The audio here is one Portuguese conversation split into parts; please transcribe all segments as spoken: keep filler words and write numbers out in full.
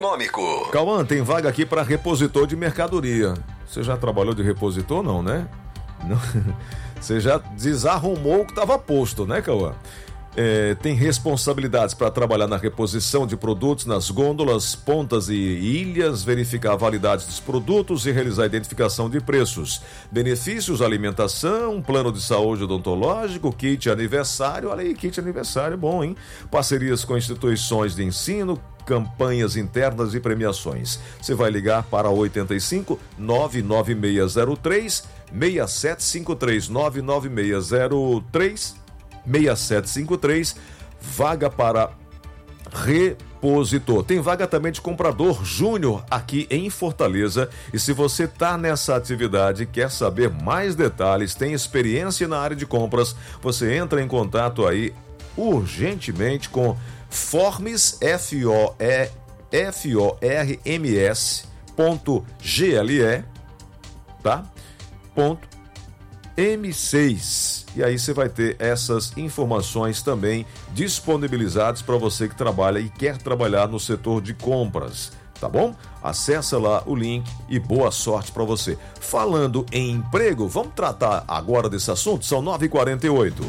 Econômico. Cauã, tem vaga aqui para repositor de mercadoria. Você já trabalhou de repositor, não, né? Não. Você já desarrumou o que estava posto, né, Cauã? É, tem responsabilidades para trabalhar na reposição de produtos nas gôndolas, pontas e ilhas, verificar a validade dos produtos e realizar a identificação de preços. Benefícios, alimentação, plano de saúde odontológico, kit aniversário. Olha aí, kit aniversário, bom, hein? Parcerias com instituições de ensino, campanhas internas e premiações. Você vai ligar para oito cinco, nove nove seis zero três, seis sete cinco três, nove nove seis zero três, seis sete cinco três, vaga para repositor. Tem vaga também de comprador júnior aqui em Fortaleza. E se você está nessa atividade, quer saber mais detalhes, tem experiência na área de compras, você entra em contato aí urgentemente com Formes, F O E F O R M S ponto G L E, tá? Ponto M seis. E aí você vai ter essas informações também disponibilizadas para você que trabalha e quer trabalhar no setor de compras, tá bom? Acessa lá o link e boa sorte para você. Falando em emprego, vamos tratar agora desse assunto? São nove e quarenta e oito.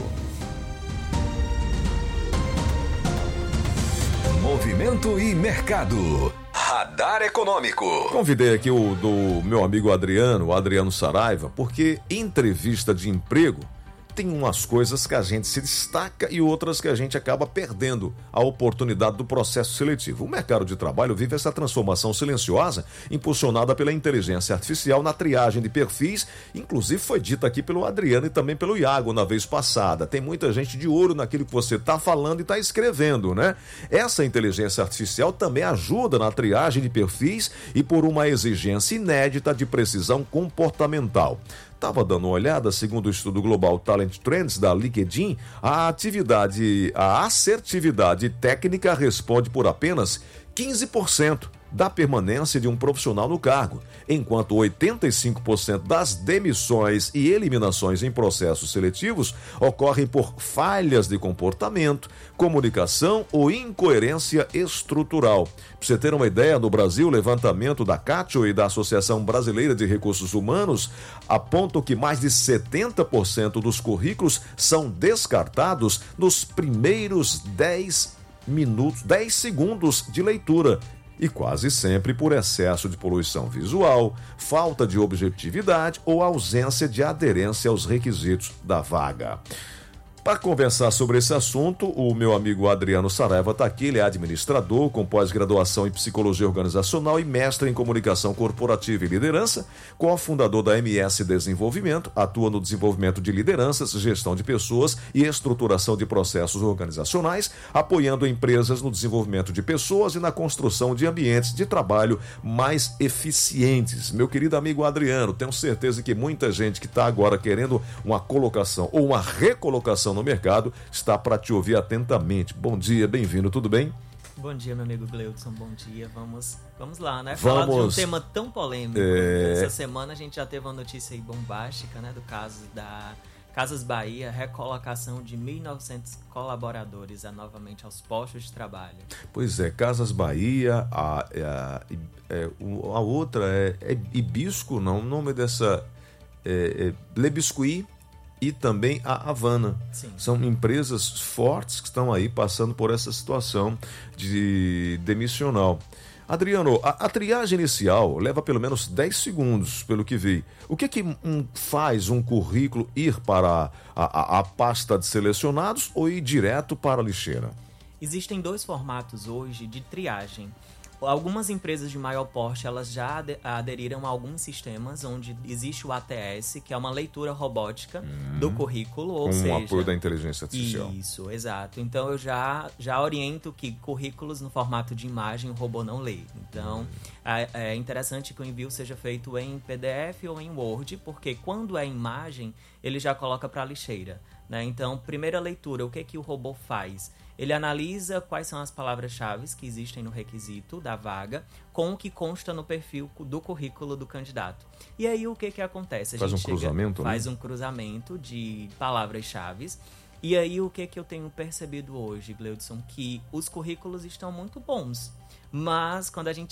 Movimento e mercado. Radar Econômico. Convidei aqui o do meu amigo Adriano, o Adriano Saraiva, porque entrevista de emprego tem umas coisas que a gente se destaca e outras que a gente acaba perdendo a oportunidade do processo seletivo. O mercado de trabalho vive essa transformação silenciosa, impulsionada pela inteligência artificial na triagem de perfis, inclusive foi dita aqui pelo Adriano e também pelo Iago na vez passada. Tem muita gente de olho naquilo que você está falando e está escrevendo, né? Essa inteligência artificial também ajuda na triagem de perfis e por uma exigência inédita de precisão comportamental. Estava dando uma olhada, segundo o estudo Global Talent Trends da LinkedIn, a atividade, a assertividade técnica responde por apenas quinze por cento da permanência de um profissional no cargo, enquanto oitenta e cinco por cento das demissões e eliminações em processos seletivos ocorrem por falhas de comportamento, comunicação ou incoerência estrutural. Para você ter uma ideia, no Brasil, o levantamento da Catio e da Associação Brasileira de Recursos Humanos apontam que mais de setenta por cento dos currículos são descartados nos primeiros dez minutos, dez segundos de leitura. E quase sempre por excesso de poluição visual, falta de objetividade ou ausência de aderência aos requisitos da vaga. Para conversar sobre esse assunto, o meu amigo Adriano Saraiva está aqui. Ele é administrador com pós-graduação em psicologia organizacional e mestre em comunicação corporativa e liderança, cofundador da M S Desenvolvimento, atua no desenvolvimento de lideranças, gestão de pessoas e estruturação de processos organizacionais, apoiando empresas no desenvolvimento de pessoas e na construção de ambientes de trabalho mais eficientes. Meu querido amigo Adriano, tenho certeza que muita gente que está agora querendo uma colocação ou uma recolocação no mercado está para te ouvir atentamente. Bom dia, bem-vindo, tudo bem? Bom dia, meu amigo Gleudson, bom dia. Vamos, vamos lá, né? Vamos. Falar de um tema tão polêmico. É... Essa semana a gente já teve uma notícia aí bombástica, né? Do caso da Casas Bahia, recolocação de mil e novecentos colaboradores a, novamente aos postos de trabalho. Pois é, Casas Bahia, a, a, a, a outra é, é Ibisco, não, o nome dessa é, é Le Biscuit, e também a Havana. Sim. São empresas fortes que estão aí passando por essa situação de demissional. Adriano, a, a triagem inicial leva pelo menos dez segundos, pelo que vi. O que que um, faz um currículo ir para a, a, a pasta de selecionados ou ir direto para a lixeira? Existem dois formatos hoje de triagem. Algumas empresas de maior porte, elas já aderiram a alguns sistemas onde existe o A T S, que é uma leitura robótica hum, do currículo, ou com seja... Com o apoio da inteligência artificial. Isso, exato. Então eu já, já oriento que currículos no formato de imagem o robô não lê. Então hum. é, é interessante que o envio seja feito em P D F ou em Word, porque quando é imagem, ele já coloca para a lixeira, né? Então, primeira leitura, o que, que o robô faz? Ele analisa quais são as palavras-chave que existem no requisito da vaga com o que consta no perfil do currículo do candidato. E aí o que, que acontece? A faz gente um chega, cruzamento, faz né? um cruzamento de palavras-chave E aí, o que, que eu tenho percebido hoje, Gleudson? Que os currículos estão muito bons, mas quando a gente